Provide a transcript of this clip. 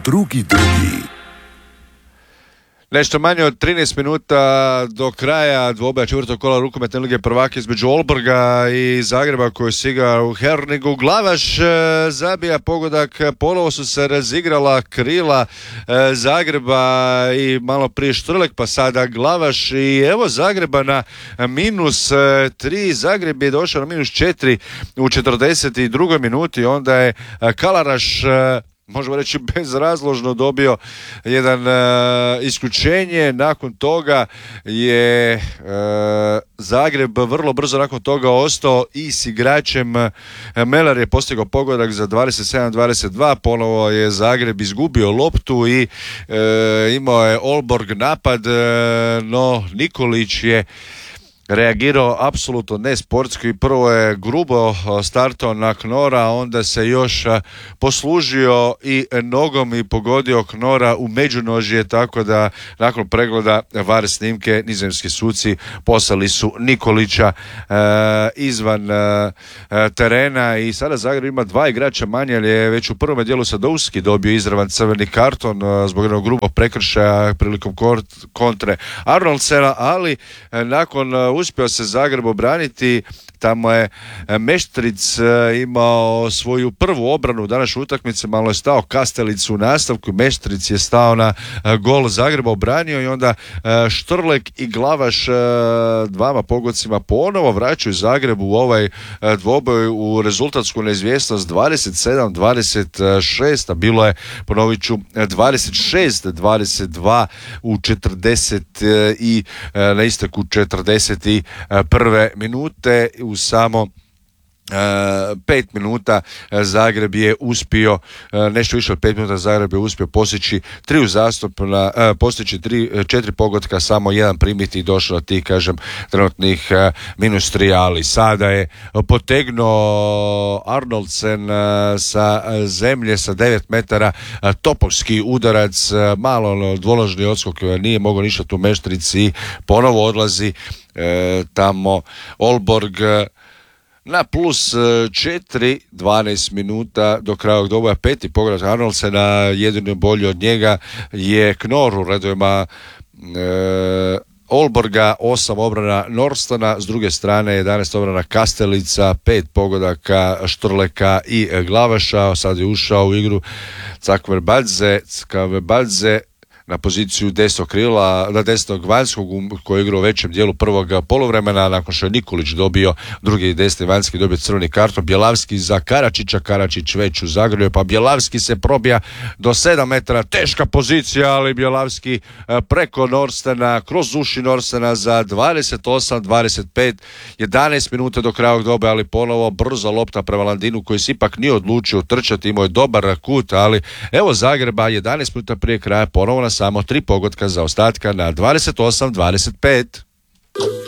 drugi. Nešto manje od 13 minuta do kraja dvoboja četvrtog kola rukometne lige prvaka između Olborga i Zagreba koji se igra u Herningu. Glavaš zabija pogodak, ponovo su se razigrala krila Zagreba i malo prije Štrlek, pa sada Glavaš i evo Zagreba na -3. Zagreb je došao na -4 u 42. minuti, onda je Kalaraš možemo reći bezrazložno dobio jedan isključenje. Nakon toga je Zagreb vrlo brzo nakon toga ostao i s igračem. Melar je postigao pogodak za 27-22. Ponovo je Zagreb izgubio loptu i imao je Olborg napad, no Nikolić je reagirao apsolutno nesportski. Prvo je grubo startao na Knora, onda se još poslužio i nogom i pogodio Knora u međunožje, tako da nakon pregleda VAR snimke nizozemski suci poslali su Nikolića izvan terena i sada Zagreb ima 2 igrača manje, ali je već u prvom dijelu Sadovski dobio izravan crveni karton zbog jednog grubog prekršaja prilikom kontre Arnoldsena, ali nakon uspio se Zagreb obraniti. Tamo je Meštric imao svoju prvu obranu u današnjoj utakmici, malo je stao Kastelic u nastavku, Meštric je stao na gol Zagreba, obranio i onda Štrlek i Glavaš dvama pogodcima ponovo vraćaju Zagrebu u ovaj dvoboj u rezultatsku neizvjesnost 27-26, a bilo je, ponovit ću, 26-22 u 40 i na isteku 41. minute. U samo 5 minuta Zagreb je uspio, nešto više od 5 minuta Zagreb je uspio postići 3 uzastopna, postići 4 pogotka, samo jedan primiti i došao na tih, kažem, trenutnih -3, ali sada je potegnuo Arnoldsen sa zemlje sa 9 metara topovski udarac, malo dvoložni odskok, nije mogao ništa tu Meštric i ponovo odlazi tamo Olborg na +4, 12 minuta do kraja doboja, 5. pogodak Arnoldsena. Jedino bolji od njega je Knor u redovima Olborga, 8 obrana Norstona, s druge strane 11 obrana Kastelica, 5 pogodaka Štrleka i Glavaša. Sad je ušao u igru Cakverbadze na poziciju desnog krila, na desnog vanjskog koji je igrao u većem dijelu prvog poluvremena, nakon što je Nikolić dobio drugi desni vanjski, dobio crveni karton. Bjelavski za Karačića, Karačić već u Zagrebu, pa Bjelavski se probija do 7 metara, teška pozicija, ali Bjelavski preko Norstena, kroz uši Norstena za 28-25, 11 minuta do kraja dobe, ali ponovo brza lopta prema Landinu koji se ipak nije odlučio trčati, imao je dobar kut, ali evo Zagreba 11 minuta prije kraja ponovo na samo 3 pogotka za ostatka na 28-25.